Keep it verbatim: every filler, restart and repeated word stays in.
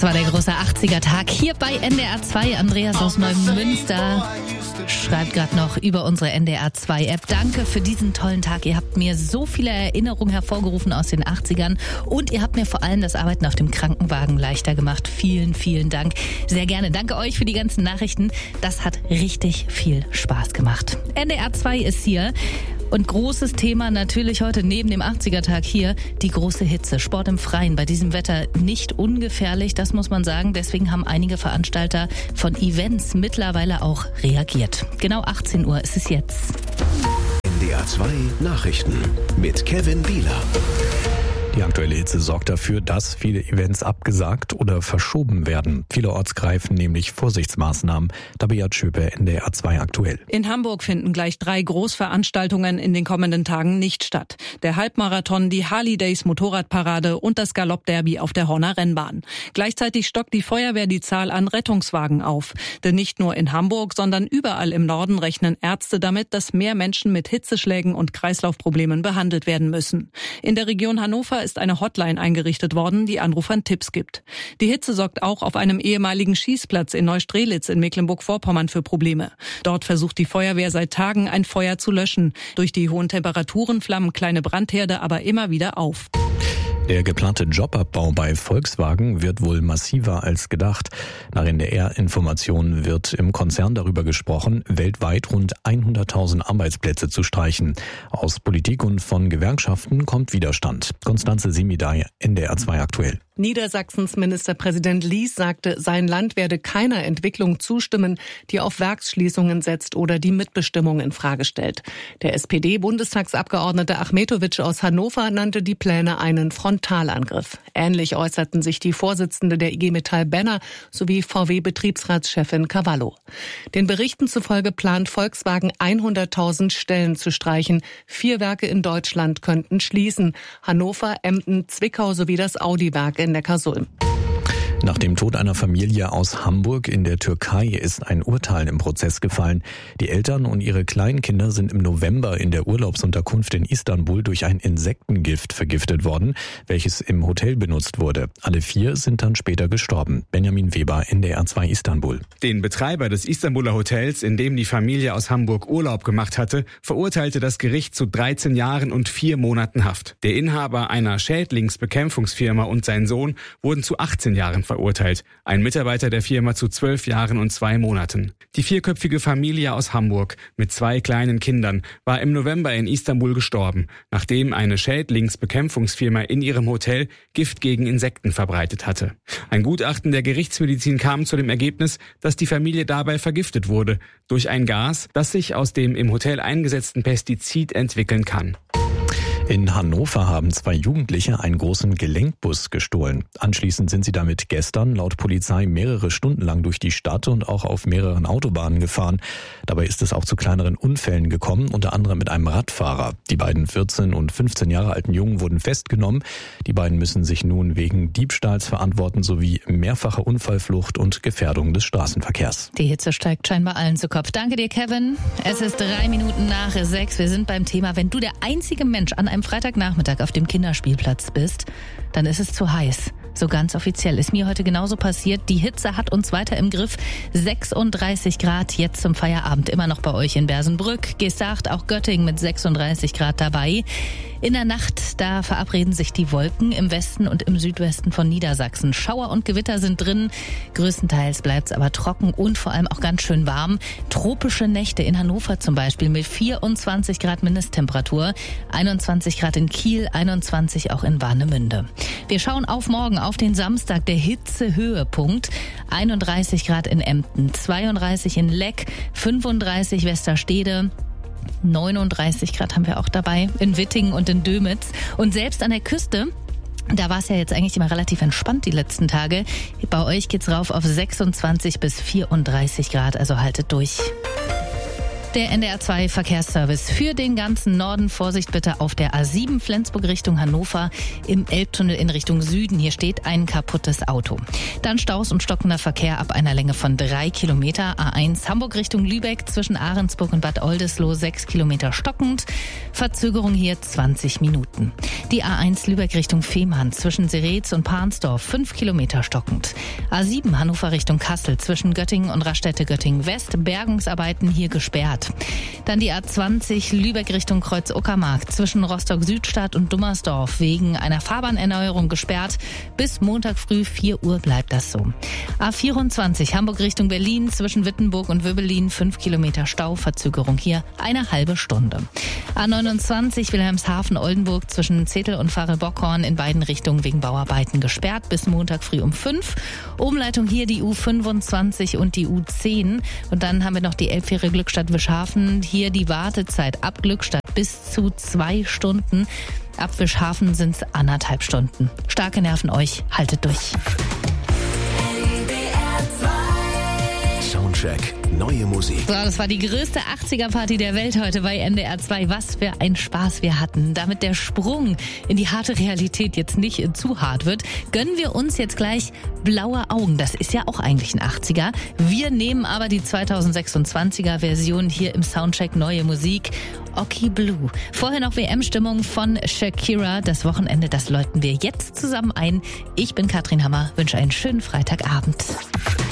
Das war der große achtziger-Tag hier bei N D R zwei. Andreas aus Neumünster schreibt gerade noch über unsere N D R zwei App. Danke für diesen tollen Tag. Ihr habt mir so viele Erinnerungen hervorgerufen aus den achtzigern und ihr habt mir vor allem das Arbeiten auf dem Krankenwagen leichter gemacht. Vielen, vielen Dank. Sehr gerne. Danke euch für die ganzen Nachrichten. Das hat richtig viel Spaß gemacht. N D R zwei ist hier. Und großes Thema natürlich heute neben dem achtziger-Tag hier, die große Hitze. Sport im Freien, bei diesem Wetter nicht ungefährlich, das muss man sagen. Deswegen haben einige Veranstalter von Events mittlerweile auch reagiert. Genau achtzehn Uhr ist es jetzt. N D R zwei Nachrichten mit Kevin Bieler. Die aktuelle Hitze sorgt dafür, dass viele Events abgesagt oder verschoben werden. Vielerorts greifen nämlich Vorsichtsmaßnahmen. Tabea Schöpe, N D R zwei aktuell. In Hamburg finden gleich drei Großveranstaltungen in den kommenden Tagen nicht statt. Der Halbmarathon, die Harley Days Motorradparade und das Galoppderby auf der Horner Rennbahn. Gleichzeitig stockt die Feuerwehr die Zahl an Rettungswagen auf. Denn nicht nur in Hamburg, sondern überall im Norden rechnen Ärzte damit, dass mehr Menschen mit Hitzeschlägen und Kreislaufproblemen behandelt werden müssen. In der Region Hannover ist eine Hotline eingerichtet worden, die Anrufern Tipps gibt. Die Hitze sorgt auch auf einem ehemaligen Schießplatz in Neustrelitz in Mecklenburg-Vorpommern für Probleme. Dort versucht die Feuerwehr seit Tagen, ein Feuer zu löschen. Durch die hohen Temperaturen flammen kleine Brandherde aber immer wieder auf. Der geplante Jobabbau bei Volkswagen wird wohl massiver als gedacht. Nach N D R-Informationen wird im Konzern darüber gesprochen, weltweit rund hunderttausend Arbeitsplätze zu streichen. Aus Politik und von Gewerkschaften kommt Widerstand. Konstanze Simidai, N D R zwei aktuell. Niedersachsens Ministerpräsident Lies sagte, sein Land werde keiner Entwicklung zustimmen, die auf Werksschließungen setzt oder die Mitbestimmung in Frage stellt. Der S P D-Bundestagsabgeordnete Achmetowitsch aus Hannover nannte die Pläne einen Frontalangriff. Ähnlich äußerten sich die Vorsitzende der I G Metall Benner sowie V W-Betriebsratschefin Cavallo. Den Berichten zufolge plant Volkswagen hunderttausend Stellen zu streichen. Vier Werke in Deutschland könnten schließen: Hannover, Emden, Zwickau sowie das Audi-Werk in Neckarsulm. Nach dem Tod einer Familie aus Hamburg in der Türkei ist ein Urteil im Prozess gefallen. Die Eltern und ihre kleinen Kinder sind im November in der Urlaubsunterkunft in Istanbul durch ein Insektengift vergiftet worden, welches im Hotel benutzt wurde. Alle vier sind dann später gestorben. Benjamin Weber, N D R zwei Istanbul. Den Betreiber des Istanbuler Hotels, in dem die Familie aus Hamburg Urlaub gemacht hatte, verurteilte das Gericht zu dreizehn Jahren und vier Monaten Haft. Der Inhaber einer Schädlingsbekämpfungsfirma und sein Sohn wurden zu achtzehn Jahren verurteilt. Ein Mitarbeiter der Firma zu zwölf Jahren und zwei Monaten. Die vierköpfige Familie aus Hamburg mit zwei kleinen Kindern war im November in Istanbul gestorben, nachdem eine Schädlingsbekämpfungsfirma in ihrem Hotel Gift gegen Insekten verbreitet hatte. Ein Gutachten der Gerichtsmedizin kam zu dem Ergebnis, dass die Familie dabei vergiftet wurde durch ein Gas, das sich aus dem im Hotel eingesetzten Pestizid entwickeln kann. In Hannover haben zwei Jugendliche einen großen Gelenkbus gestohlen. Anschließend sind sie damit gestern laut Polizei mehrere Stunden lang durch die Stadt und auch auf mehreren Autobahnen gefahren. Dabei ist es auch zu kleineren Unfällen gekommen, unter anderem mit einem Radfahrer. Die beiden vierzehn und fünfzehn Jahre alten Jungen wurden festgenommen. Die beiden müssen sich nun wegen Diebstahls verantworten sowie mehrfacher Unfallflucht und Gefährdung des Straßenverkehrs. Die Hitze steigt scheinbar allen zu Kopf. Danke dir, Kevin. Es ist drei Minuten nach sechs. Wir sind beim Thema, wenn du der einzige Mensch an einem Freitagnachmittag auf dem Kinderspielplatz bist, dann ist es zu heiß. So ganz offiziell. Ist mir heute genauso passiert. Die Hitze hat uns weiter im Griff. sechsunddreißig Grad jetzt zum Feierabend. Immer noch bei euch in Bersenbrück. Gesacht, auch Göttingen mit sechsunddreißig Grad dabei. In der Nacht, da verabreden sich die Wolken im Westen und im Südwesten von Niedersachsen. Schauer und Gewitter sind drin. Größtenteils bleibt es aber trocken und vor allem auch ganz schön warm. Tropische Nächte in Hannover zum Beispiel mit vierundzwanzig Grad Mindesttemperatur. einundzwanzig Grad in Kiel, einundzwanzig auch in Warnemünde. Wir schauen auf morgen, auf den Samstag, der Hitzehöhepunkt. einunddreißig Grad in Emden, zweiunddreißig in Leck, fünfunddreißig Westerstede. neununddreißig Grad haben wir auch dabei in Wittingen und in Dömitz. Und selbst an der Küste, da war es ja jetzt eigentlich immer relativ entspannt die letzten Tage. Bei euch geht's rauf auf sechsundzwanzig bis vierunddreißig Grad, also haltet durch. Der N D R zwei Verkehrsservice für den ganzen Norden. Vorsicht bitte auf der A sieben Flensburg Richtung Hannover im Elbtunnel in Richtung Süden. Hier steht ein kaputtes Auto. Dann Staus und stockender Verkehr ab einer Länge von drei Kilometer. A eins Hamburg Richtung Lübeck zwischen Ahrensburg und Bad Oldesloe sechs Kilometer stockend. Verzögerung hier zwanzig Minuten. Die A eins Lübeck Richtung Fehmarn zwischen Seretz und Pansdorf fünf Kilometer stockend. A sieben Hannover Richtung Kassel zwischen Göttingen und Raststätte-Göttingen West. Bergungsarbeiten hier gesperrt. Dann die A zwanzig Lübeck Richtung Kreuz-Uckermark zwischen Rostock-Südstadt und Dummersdorf wegen einer Fahrbahnerneuerung gesperrt. Bis Montag früh vier Uhr bleibt das so. A vierundzwanzig Hamburg Richtung Berlin zwischen Wittenburg und Wöbbelin fünf Kilometer Stau. Verzögerung hier eine halbe Stunde. A neunundzwanzig Wilhelmshaven-Oldenburg zwischen Zetel und Farel-Bockhorn in beiden Richtungen wegen Bauarbeiten gesperrt. Bis Montag früh um fünf. Umleitung hier die U fünfundzwanzig und die U zehn. Und dann haben wir noch die Elbfähre Glückstadt Wischhafen. Hier die Wartezeit ab Glückstadt bis zu zwei Stunden. Ab Wischhafen sind es anderthalb Stunden. Starke Nerven euch, haltet durch. Soundcheck, neue Musik. So, das war die größte achtziger-Party der Welt heute bei N D R zwei. Was für ein Spaß wir hatten. Damit der Sprung in die harte Realität jetzt nicht zu hart wird, gönnen wir uns jetzt gleich Blaue Augen. Das ist ja auch eigentlich ein achtziger. Wir nehmen aber die zweitausendsechsundzwanziger-Version hier im Soundcheck neue Musik. Oki Blue. Vorher noch W M-Stimmung von Shakira. Das Wochenende, das läuten wir jetzt zusammen ein. Ich bin Katrin Hammer, wünsche einen schönen Freitagabend.